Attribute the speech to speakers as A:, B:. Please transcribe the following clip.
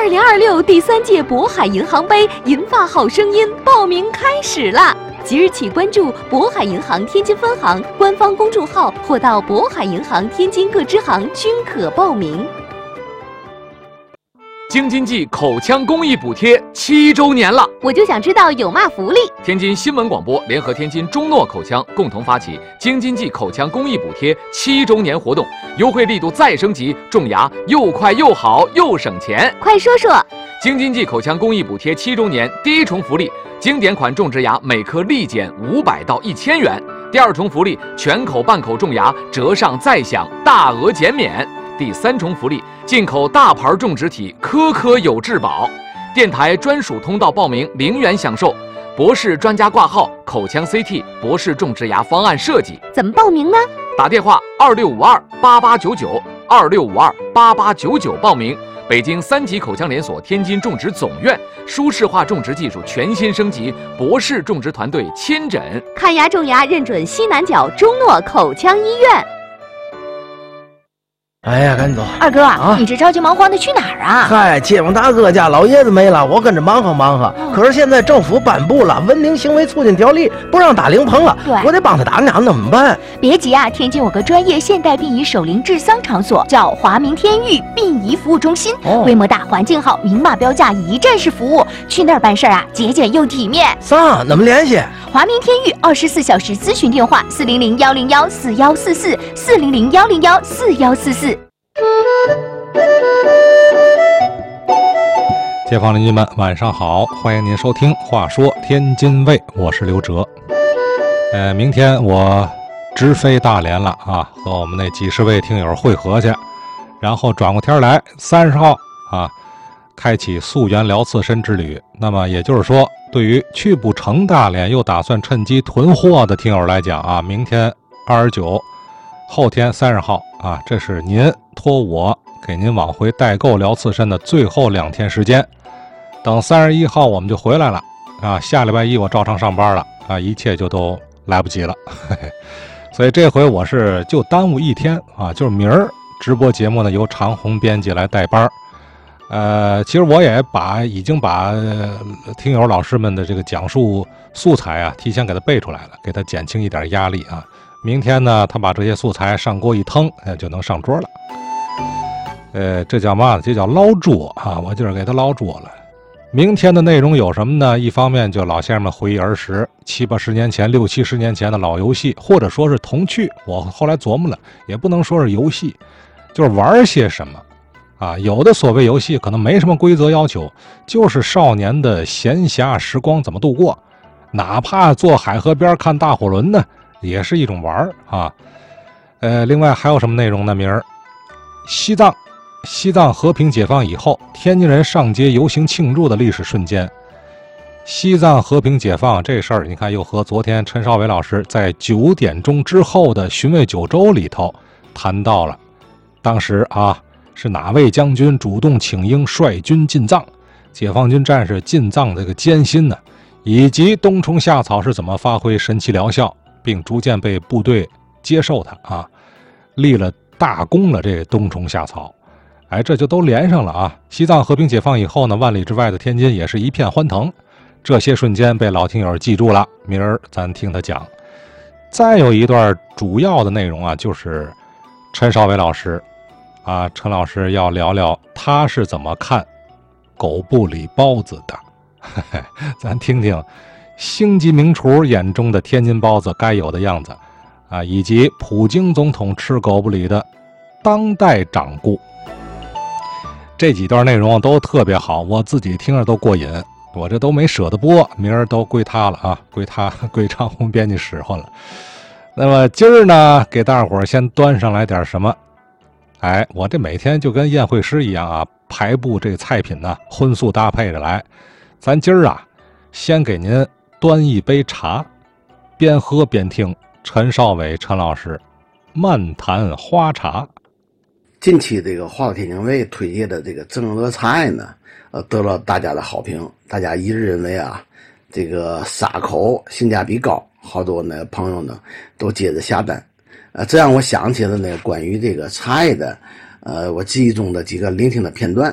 A: 2026第3届渤海银行杯银发好声音报名开始啦！即日起关注渤海银行天津分行官方公众号，或到渤海银行天津各支行均可报名。
B: 京津冀口腔公益补贴7周年了，
A: 我就想知道有嘛福利。
B: 天津新闻广播联合天津中诺口腔共同发起京津冀口腔公益补贴7周年活动，优惠力度再升级，种牙又快又好又省钱。
A: 快说说！
B: 京津冀口腔公益补贴7周年第一重福利，经典款种植牙每颗立减500到1000元；第二重福利，全口半口种牙折上再享，大额减免；第三重福利，进口大牌种植体，颗颗有质保。电台专属通道报名0元享受，博士专家挂号，口腔 CT 博士种植牙方案设计。
A: 怎么报名呢？
B: 打电话26528899，26528899报名。北京3级口腔连锁天津种植总院，舒适化种植技术全新升级，博士种植团队亲诊
A: 看牙种牙认准西南角中诺口腔医院。
C: 哎呀，赶紧走！
D: 二哥啊，你这着急忙慌的去哪儿啊？
C: 嗨，街坊大哥家老爷子没了，我跟着忙活忙活。可是现在政府颁布了《文明行为促进条例》，不让打灵棚了。
D: 对，
C: 我得帮他打，那怎么办？
D: 别急啊，天津有个专业现代殡仪守灵治丧场所，叫华明天域殡仪服务中心，规模大，环境好，明码标价，一站式服务。去那儿办事啊，节俭又体面。
C: 啥？怎么联系？
D: 华明天域24小时咨询电话400-101-4144，400-101-4144。
E: 街坊邻居们晚上好，欢迎您收听话说天津卫，我是刘哲。明天我直飞大连了啊，和我们那几十位听友会合去，然后转过天来30号啊，开启溯源辽刺参之旅。那么也就是说，对于去不成大连又打算趁机囤货的听友来讲啊，明天29，后天30号啊，这是您托我给您往回代购辽刺参的最后2天时间。等31号我们就回来了啊，下礼拜一我照常上班了啊，一切就都来不及了。所以这回我是就耽误1天啊，就是明儿直播节目呢由长虹编辑来代班。其实我也已经把听友老师们的这个讲述素材啊提前给他背出来了，给他减轻一点压力啊。明天呢他把这些素材上锅一腾就能上桌了。这叫嘛呢？这叫捞桌啊！我就是给他捞桌了。明天的内容有什么呢？一方面就老先生们回忆儿时，70、80年前、60、70年前的老游戏，或者说是童趣。我后来琢磨了，也不能说是游戏，就是玩些什么啊。有的所谓游戏可能没什么规则要求，就是少年的闲暇时光怎么度过，哪怕坐海河边看大火轮呢，也是一种玩啊。另外还有什么内容呢？明儿西藏和平解放以后，天津人上街游行庆祝的历史瞬间。西藏和平解放这事儿，你看又和昨天陈少伟老师在9点钟之后的寻味9州里头谈到了，当时啊是哪位将军主动请缨率军进藏，解放军战士进藏这个艰辛呢，以及冬虫夏草是怎么发挥神奇疗效，并逐渐被部队接受它啊，立了大功了这冬虫夏草。这就都连上了啊！西藏和平解放以后呢，万里之外的天津也是一片欢腾，这些瞬间被老听友记住了，明儿咱听他讲。再有一段主要的内容啊，就是陈少伟老师啊，陈老师要聊聊他是怎么看狗不理包子的，咱听听星级名厨眼中的天津包子该有的样子啊，以及普京总统吃狗不理的当代掌故。这几段内容都特别好，我自己听着都过瘾，我这都没舍得播，明儿都归他了啊，归长虹编辑使唤了。那么今儿呢，给大伙儿先端上来点什么？我这每天就跟宴会师一样啊，排布这菜品呢，荤素搭配着来。咱今儿啊，先给您端一杯茶，边喝边听陈少伟陈老师漫谈花茶。
F: 近期这个华天津卫推荐的这个蒸鹅菜呢，得到大家的好评，大家一致认为啊，这个沙口性价比高，好多呢朋友呢都接着下单，这让我想起了呢关于这个菜的，我记忆中的几个聆听的片段。